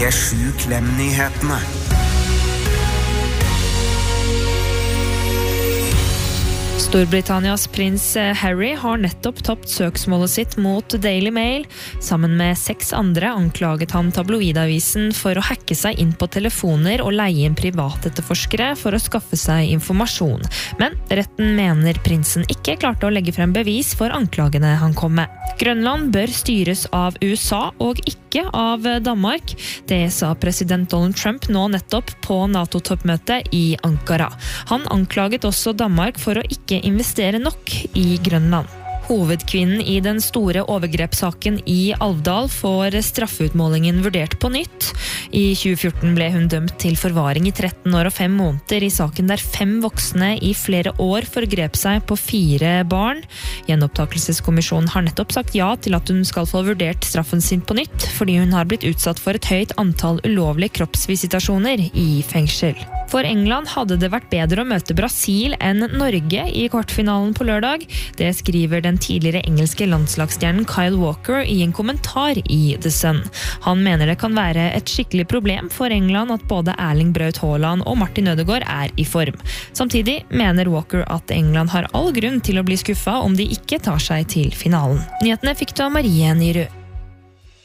P7 Klem-nyhetene. Storbritannias prins Harry har nettopp tapt søksmålet sitt mot Daily Mail. Sammen med 6 andre anklaget han tabloidavisen for å hacke seg inn på telefoner og leie inn privatetterforskere for å skaffe seg informasjon. Men retten mener prinsen ikke klarte å legge frem bevis for anklagene han kom med. Grønland bør styres av USA og ikke av Danmark. Det sa president Donald Trump nå nettopp på NATO-toppmøtet i Ankara. Han anklaget også Danmark for å ikke investere nok i Grønland. Hovedkvinnen i den store overgrepssaken i Alvdal får straffeutmålingen vurdert på nytt. I 2014 ble hun dømt til forvaring i 13 år og 5 måneder i saken der 5 voksne i flere år forgrep seg på 4 barn. Gjenopptakelseskommisjonen har nettopp sagt ja til at hun skal få vurdert straffen sin på nytt, fordi hun har blitt utsatt for et høyt antall ulovlige kroppsvisitasjoner i fengsel. For England hadde det vært bedre å møte Brasil enn Norge i kvartfinalen på lørdag. Det skriver den tidligere engelske landslagsstjernen Kyle Walker i en kommentar i The Sun. Han mener det kan være et skikkelig problem for England at både Erling Braut Haaland og Martin Ødegaard er i form. Samtidig mener Walker at England har all grunn til å bli skuffet om de ikke tar seg til finalen. Nyhetene fikk du av Marie Nyrud.